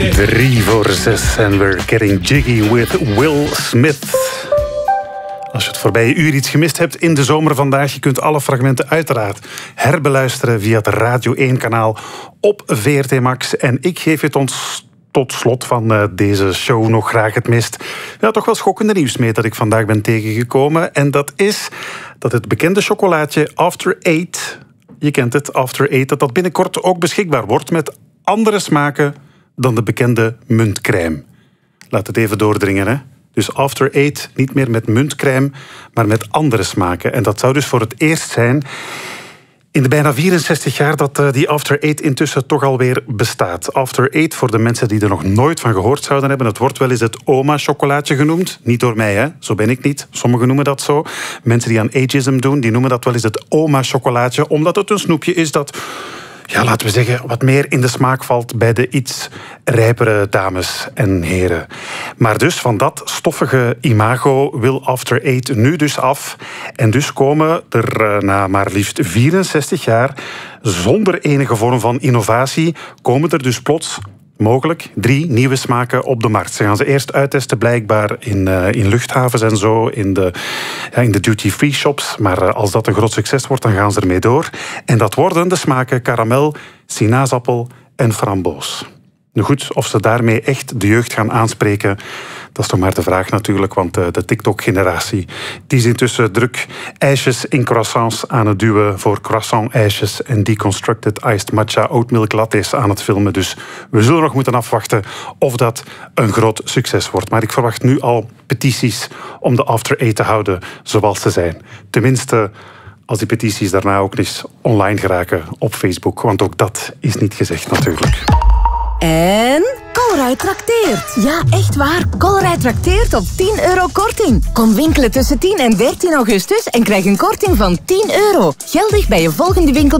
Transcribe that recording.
5:03 en we're getting jiggy with Will Smith. Als je het voorbije uur iets gemist hebt in de zomer vandaag, je kunt alle fragmenten uiteraard herbeluisteren via het Radio 1-kanaal op VRT Max. En ik geef je tot slot van deze show nog graag het meest toch wel schokkende nieuws mee dat ik vandaag ben tegengekomen. En dat is dat het bekende chocolaatje After Eight, je kent het, After Eight, dat binnenkort ook beschikbaar wordt met andere smaken dan de bekende muntcrème. Laat het even doordringen, hè. Dus After Eight niet meer met muntcrème, maar met andere smaken. En dat zou dus voor het eerst zijn in de bijna 64 jaar dat die After Eight intussen toch alweer bestaat. After Eight, voor de mensen die er nog nooit van gehoord zouden hebben, het wordt wel eens het oma-chocolaatje genoemd. Niet door mij, hè. Zo ben ik niet. Sommigen noemen dat zo. Mensen die aan ageism doen, die noemen dat wel eens het oma-chocolaatje, omdat het een snoepje is dat, ja, laten we zeggen, wat meer in de smaak valt bij de iets rijpere dames en heren. Maar dus van dat stoffige imago wil After Eight nu dus af. En dus komen er na maar liefst 64 jaar, zonder enige vorm van innovatie, komen er dus plots mogelijk 3 nieuwe smaken op de markt. Ze gaan ze eerst uittesten blijkbaar in luchthavens en zo, in de duty-free shops. Maar als dat een groot succes wordt, dan gaan ze ermee door. En dat worden de smaken karamel, sinaasappel en framboos. Nu goed, of ze daarmee echt de jeugd gaan aanspreken, dat is toch maar de vraag natuurlijk, want de TikTok-generatie die is intussen druk ijsjes in croissants aan het duwen voor croissant-ijsjes en deconstructed iced matcha oatmilk lattes aan het filmen. Dus we zullen nog moeten afwachten of dat een groot succes wordt. Maar ik verwacht nu al petities om de After Eight te houden zoals ze zijn. Tenminste, als die petities daarna ook eens online geraken op Facebook, want ook dat is niet gezegd natuurlijk. En Colruyt trakteert. Ja, echt waar. Colruyt trakteert op €10 korting. Kom winkelen tussen 10 en 13 augustus en krijg een korting van €10. Geldig bij je volgende winkel.